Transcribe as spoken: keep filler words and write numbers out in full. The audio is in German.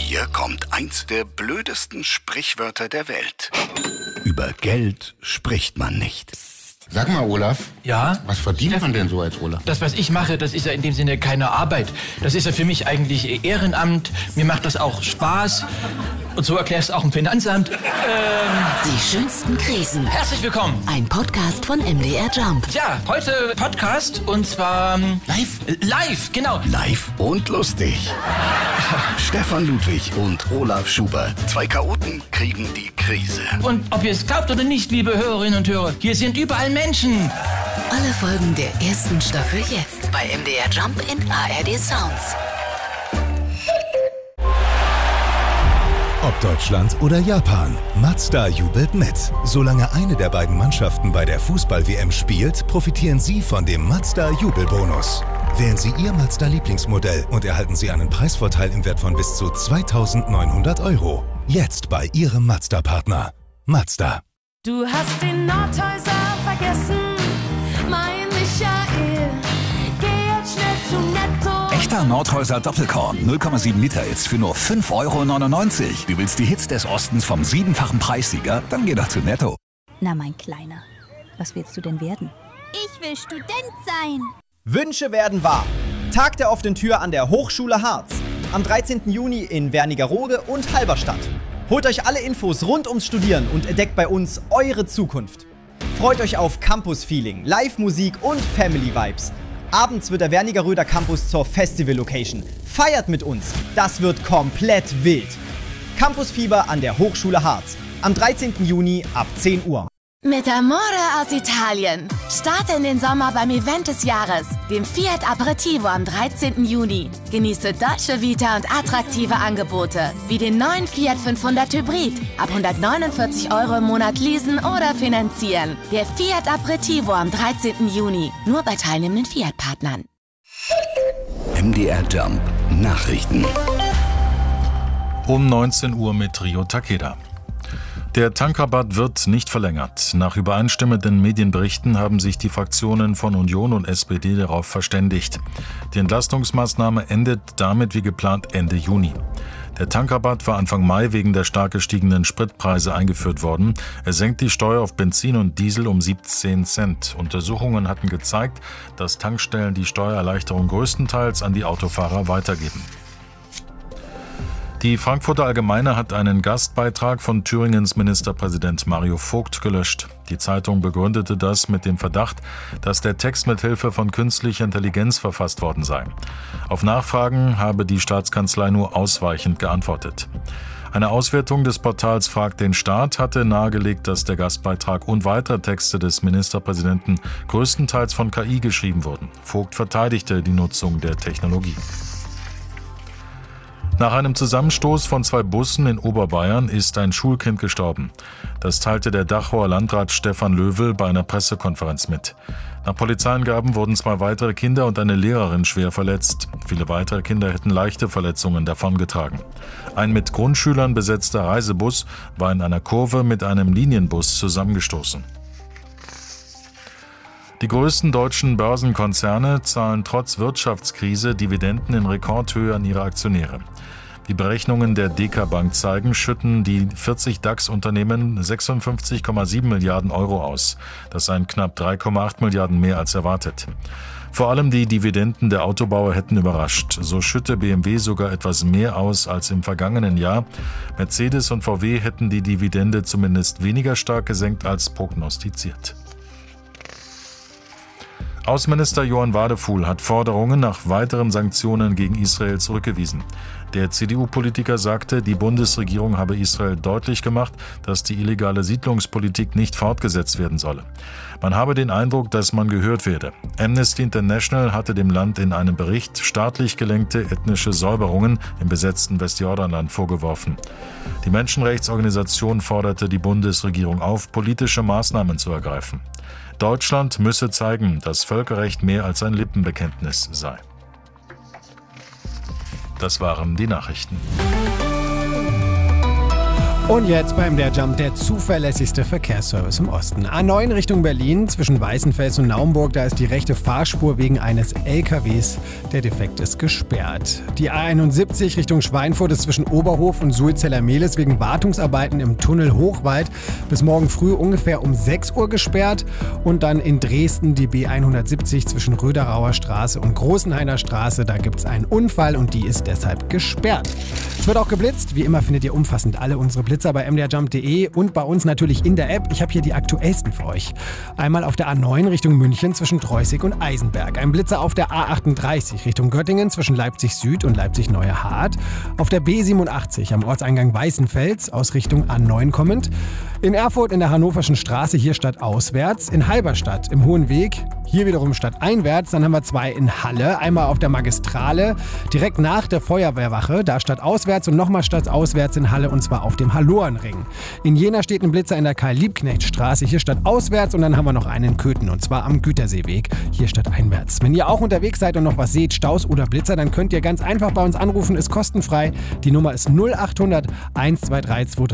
Hier kommt eins der blödesten Sprichwörter der Welt. Über Geld spricht man nicht. Sag mal, Olaf. Ja? Was verdient man denn so als Olaf? Das, was ich mache, das ist ja in dem Sinne keine Arbeit. Das ist ja für mich eigentlich Ehrenamt. Mir macht das auch Spaß. Und so erklärst du auch im Finanzamt. Ähm, Die schönsten Krisen. herzlich willkommen. Ein Podcast von M D R Jump. Ja, heute Podcast und zwar... ähm, Live? Live, genau. Live und lustig. Stefan Ludwig und Olaf Schubert. Zwei Chaoten kriegen die Krise. Und ob ihr es glaubt oder nicht, liebe Hörerinnen und Hörer, hier sind überall Menschen. Alle Folgen der ersten Staffel jetzt bei M D R Jump in A R D Sounds. Ob Deutschland oder Japan, Mazda jubelt mit. Solange eine der beiden Mannschaften bei der Fußball-W M spielt, profitieren Sie von dem Mazda-Jubelbonus. Wählen Sie Ihr Mazda-Lieblingsmodell und erhalten Sie einen Preisvorteil im Wert von bis zu zweitausendneunhundert Euro. Jetzt bei Ihrem Mazda-Partner. Mazda. Du hast den Nordhäuser vergessen, mein Michael. Geh jetzt schnell zu Netto. Echter Nordhäuser Doppelkorn, null Komma sieben Liter jetzt für nur fünf Euro neunundneunzig. Du willst die Hits des Ostens vom siebenfachen Preissieger? Dann geh doch zu Netto. Na, mein Kleiner, was willst du denn werden? Ich will Student sein. Wünsche werden wahr. Tag der offenen Tür an der Hochschule Harz. Am dreizehnten Juni in Wernigerode und Halberstadt. Holt euch alle Infos rund ums Studieren und entdeckt bei uns eure Zukunft. Freut euch auf Campus-Feeling, Live-Musik und Family-Vibes. Abends wird der Wernigeröder Campus zur Festival-Location. Feiert mit uns, das wird komplett wild. Campusfieber an der Hochschule Harz. Am dreizehnten Juni ab zehn Uhr. Mit Amore aus Italien. Starte in den Sommer beim Event des Jahres, dem Fiat Aperitivo am dreizehnten Juni. Genieße deutsche Vita und attraktive Angebote, wie den neuen Fiat fünfhundert Hybrid. Ab hundertneunundvierzig Euro im Monat leasen oder finanzieren. Der Fiat Aperitivo am dreizehnten Juni. Nur bei teilnehmenden Fiat-Partnern. M D R Jump Nachrichten. Um neunzehn Uhr mit Rio Takeda. Der Tankrabatt wird nicht verlängert. Nach übereinstimmenden Medienberichten haben sich die Fraktionen von Union und S P D darauf verständigt. Die Entlastungsmaßnahme endet damit wie geplant Ende Juni. Der Tankrabatt war Anfang Mai wegen der stark gestiegenen Spritpreise eingeführt worden. Er senkt die Steuer auf Benzin und Diesel um siebzehn Cent. Untersuchungen hatten gezeigt, dass Tankstellen die Steuererleichterung größtenteils an die Autofahrer weitergeben. Die Frankfurter Allgemeine hat einen Gastbeitrag von Thüringens Ministerpräsident Mario Vogt gelöscht. Die Zeitung begründete das mit dem Verdacht, dass der Text mit Hilfe von künstlicher Intelligenz verfasst worden sei. Auf Nachfragen habe die Staatskanzlei nur ausweichend geantwortet. Eine Auswertung des Portals Frag den Staat hatte nahegelegt, dass der Gastbeitrag und weitere Texte des Ministerpräsidenten größtenteils von K I geschrieben wurden. Vogt verteidigte die Nutzung der Technologie. Nach einem Zusammenstoß von zwei Bussen in Oberbayern ist ein Schulkind gestorben. Das teilte der Dachauer Landrat Stefan Löwel bei einer Pressekonferenz mit. Nach Polizeiangaben wurden zwei weitere Kinder und eine Lehrerin schwer verletzt. Viele weitere Kinder hätten leichte Verletzungen davongetragen. Ein mit Grundschülern besetzter Reisebus war in einer Kurve mit einem Linienbus zusammengestoßen. Die größten deutschen Börsenkonzerne zahlen trotz Wirtschaftskrise Dividenden in Rekordhöhe an ihre Aktionäre. Die Berechnungen der D K Bank zeigen, schütten die vierzig DAX-Unternehmen sechsundfünfzig Komma sieben Milliarden Euro aus. Das seien knapp drei Komma acht Milliarden mehr als erwartet. Vor allem die Dividenden der Autobauer hätten überrascht. So schütte B M W sogar etwas mehr aus als im vergangenen Jahr. Mercedes und V W hätten die Dividende zumindest weniger stark gesenkt als prognostiziert. Außenminister Johann Wadefuhl hat Forderungen nach weiteren Sanktionen gegen Israel zurückgewiesen. Der C D U-Politiker sagte, die Bundesregierung habe Israel deutlich gemacht, dass die illegale Siedlungspolitik nicht fortgesetzt werden solle. Man habe den Eindruck, dass man gehört werde. Amnesty International hatte dem Land in einem Bericht staatlich gelenkte ethnische Säuberungen im besetzten Westjordanland vorgeworfen. Die Menschenrechtsorganisation forderte die Bundesregierung auf, politische Maßnahmen zu ergreifen. Deutschland müsse zeigen, dass Völkerrecht mehr als ein Lippenbekenntnis sei. Das waren die Nachrichten. Und jetzt beim der Jump der zuverlässigste Verkehrsservice im Osten. A neun Richtung Berlin zwischen Weißenfels und Naumburg, da ist die rechte Fahrspur wegen eines L K Ws, der defekt ist, gesperrt. Die A einundsiebzig Richtung Schweinfurt ist zwischen Oberhof und Sulzeller-Mehlis wegen Wartungsarbeiten im Tunnel Hochwald bis morgen früh ungefähr um sechs Uhr gesperrt. Und dann in Dresden die B hundertsiebzig zwischen Röderauer Straße und Großenhainer Straße, da gibt es einen Unfall und die ist deshalb gesperrt. Es wird auch geblitzt. Wie immer findet ihr umfassend alle unsere Blitzer bei m d r jump punkt d e und bei uns natürlich in der App. Ich habe hier die aktuellsten für euch. Einmal auf der A neun Richtung München zwischen Treußig und Eisenberg. Ein Blitzer auf der A achtunddreißig Richtung Göttingen zwischen Leipzig Süd und Leipzig Neue Hart. Auf der B siebenundachtzig am Ortseingang Weißenfels aus Richtung A neun kommend. In Erfurt in der Hannoverschen Straße hier stadtauswärts. In Halberstadt im Hohen Weg hier wiederum stadteinwärts. Dann haben wir zwei in Halle. Einmal auf der Magistrale direkt nach der Feuerwehrwache. Da stadtauswärts und nochmal stadtauswärts in Halle und zwar auf dem Hallorenring. In Jena steht ein Blitzer in der Karl-Liebknecht-Straße, hier stadtauswärts und dann haben wir noch einen in Köthen und zwar am Güterseeweg, hier stadteinwärts. Wenn ihr auch unterwegs seid und noch was seht, Staus oder Blitzer, dann könnt ihr ganz einfach bei uns anrufen, ist kostenfrei. Die Nummer ist null acht hundert eins zwei drei zwei